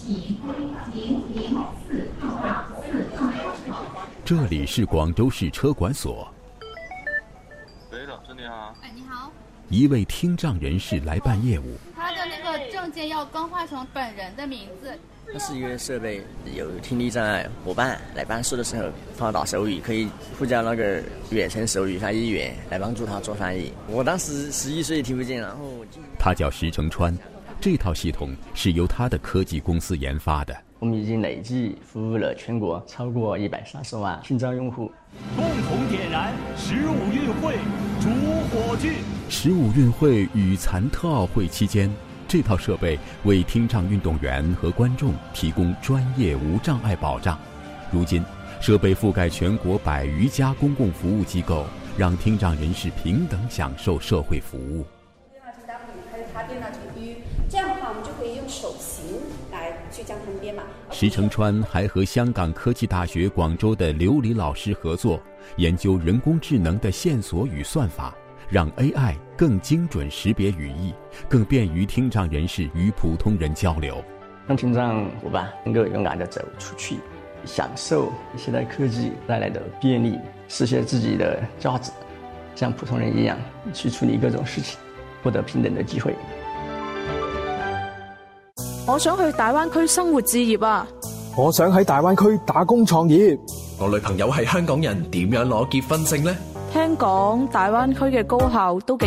这里是广州市车管所。 对的，是你好。 哎，你好。 一位听障人士来办业务。 他的那个证件要更换成本人的名字。 它是一个设备，有听力障碍伙伴来办事的时候放到手语，可以呼叫那个远程手语翻译员来帮助他做翻译。我当时11岁听不见，然后他叫石成川，这套系统是由他的科技公司研发的。 我们已经累计服务了全国超过130万听障用户。 共同点燃15运会主火炬。 15运会与残特奥会期间，这套设备为听障运动员和观众提供专业无障碍保障。如今，设备覆盖全国100余家公共服务机构，让听障人士平等享受社会服务。 还有插电脑停语，这样的话我们就可以用手型来去将它们编码。 石成川还和香港科技大学广州的刘礼老师合作，研究人工智能的线索与算法，让 AI 更精准识别语义，更便于听障人士与普通人交流， 让听障伙伴能够勇敢地走出去，享受现代科技带来的便利，实现自己的价值，像普通人一样去处理各种事情，獲得平等的機會。 我想去大灣區生活置業啊！ 我想喺大灣區打工創業。 我女朋友係香港人，點樣攞結婚證呢？ 聽講大灣區嘅高校都幾